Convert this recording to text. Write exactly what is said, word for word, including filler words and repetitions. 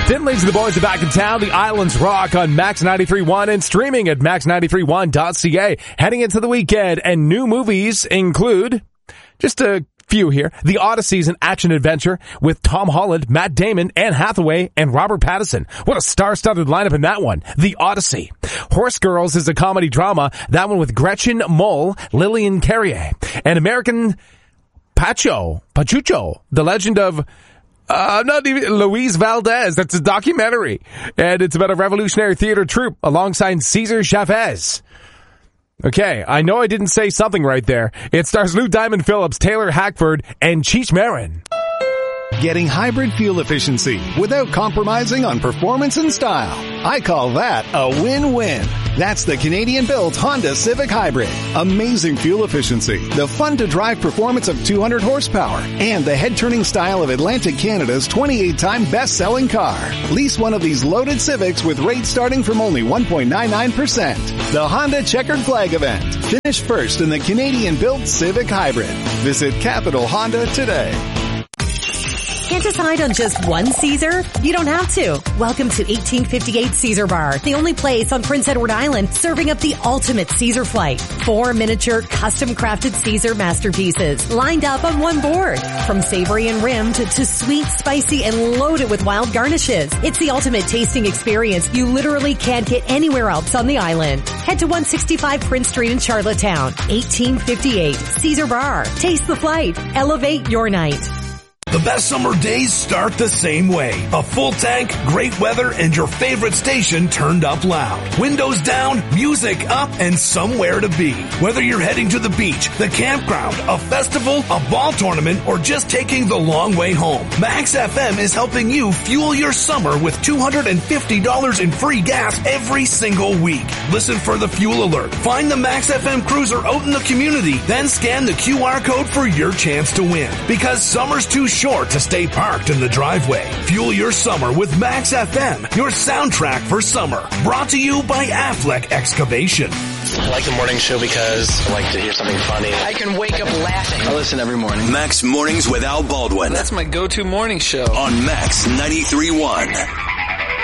Finley's and the boys are back in town. The Islands rock on Max ninety-three point one and streaming at max ninety-three one dot c a. Heading into the weekend, and new movies include just a few here. The Odyssey is an action-adventure with Tom Holland, Matt Damon, Anne Hathaway, and Robert Pattinson. What a star-studded lineup in that one. The Odyssey. Horse Girls is a comedy drama. That one with Gretchen Mol, Lillian Carrier, and American Pacho, Pachucho, the legend of Uh, not even Luis Valdez. That's a documentary. And it's about a revolutionary theater troupe alongside Cesar Chavez. Okay, I know I didn't say something right there. It stars Lou Diamond Phillips, Taylor Hackford, and Cheech Marin. Getting hybrid fuel efficiency without compromising on performance and style. I call that a win-win. That's the Canadian-built Honda Civic Hybrid. Amazing fuel efficiency, the fun-to-drive performance of two hundred horsepower, and the head-turning style of Atlantic Canada's twenty-eight time best-selling car. Lease one of these loaded Civics with rates starting from only one point nine nine percent. The Honda Checkered Flag event. Finish first in the Canadian-built Civic Hybrid. Visit Capital Honda today. Can't decide on just one Caesar? You don't have to. Welcome to eighteen fifty-eight Caesar Bar, the only place on Prince Edward Island serving up the ultimate Caesar flight. Four miniature, custom-crafted Caesar masterpieces lined up on one board. From savory and rimmed to, to sweet, spicy, and loaded with wild garnishes. It's the ultimate tasting experience you literally can't get anywhere else on the island. Head to one sixty-five Prince Street in Charlottetown. eighteen fifty-eight Caesar Bar. Taste the flight. Elevate your night. The best summer days start the same way. A full tank, great weather, and your favorite station turned up loud. Windows down, music up, and somewhere to be. Whether you're heading to the beach, the campground, a festival, a ball tournament, or just taking the long way home, Max F M is helping you fuel your summer with two hundred fifty dollars in free gas every single week. Listen for the fuel alert. Find the Max F M cruiser out in the community, then scan the Q R code for your chance to win. Because summer's too short to stay parked in the driveway. Fuel your summer with Max F M, your soundtrack for summer. Brought to you by Affleck Excavation. I like the morning show because I like to hear something funny. I can wake up laughing. I listen every morning. Max Mornings with Al Baldwin. That's my go-to morning show. On Max ninety-three point one.